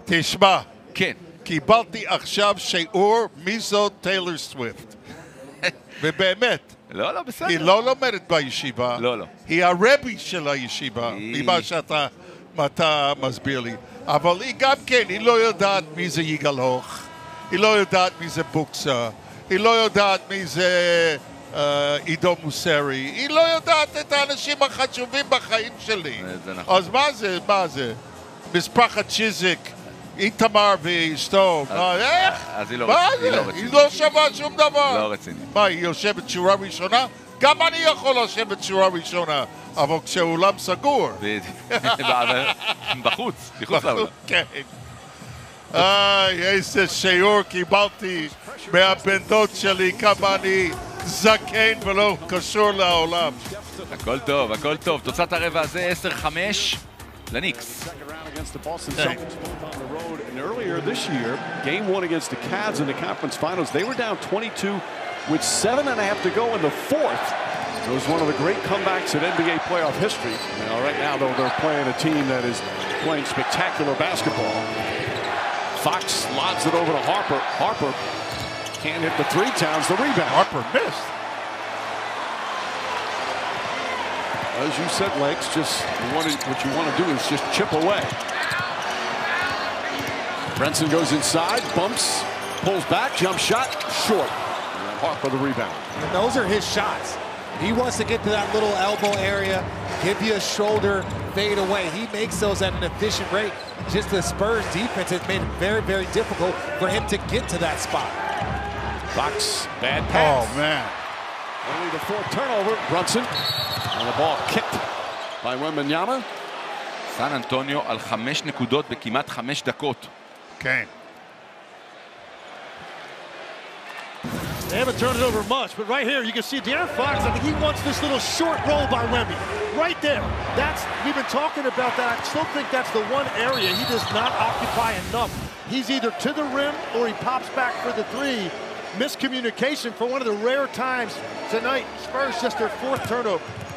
תשמע, כן. קיבלתי עכשיו שיעור מי זאת טיילור סוויפט. ובאמת. לא, בסדר. היא לא לומדת בישיבה. לא. היא הרבי של הישיבה, ממה שאתה מסביר לי. אבל היא גם כן, היא לא יודעת מי זה יגאל הוך. היא לא יודעת מי זה בוקסה. היא לא יודעת מי זה עידו מוסרי. היא לא יודעת את האנשים החשובים בחיים שלי. זה נכון. אז מה זה? משפחת צ'יזיק, איתמר ואשתו. אז היא לא רצינית. היא לא שווה שום דבר. לא רצינית. מה, היא יושבת שורה ראשונה? גם אני יכול לשבת שורה ראשונה, אבל כשאולם סגור. בחוץ, מחוץ לאולם. כן. איזה שיעור קיבלתי מהבן דוד שלי, כמה אני זקן ולא קשור לעולם. הכל טוב, הכל טוב. תוצאת הרבע הזה 10-5 לניקס. Against the Boston Celtics on the road, and earlier this year, game one against the Cavs in the conference finals, they were down 22 with 7.5 to go in the fourth. It was one of the great comebacks in NBA playoff history. Now, right now, though, they're playing a team that is playing spectacular basketball. Fox lobs it over to Harper. Harper can't hit the three, Towns the rebound. Harper missed. As you said, Legs, just what you want to do is just chip away. Brunson goes inside, bumps, pulls back, jump shot, short. Harper the rebound. And those are his shots. He wants to get to that little elbow area, give you a shoulder, fade away. He makes those at an efficient rate. Just the Spurs defense has made it very, very difficult for him to get to that spot. Fox, bad pass. Oh, man. Only the fourth turnover, Brunson. And the ball kicked by Wembanyama. סן אנטוניו על 5 נקודות בכמעט 5 דקות. כן. They haven't turned it over much, but right here you can see De'Aaron Fox. I think he wants this little short roll by Wemby. Right there. We've been talking about that. I still think that's the one area he does not occupy enough. He's either to the rim or he pops back for the three. Miscommunication for one of the rare times tonight. Spurs just their fourth turnover.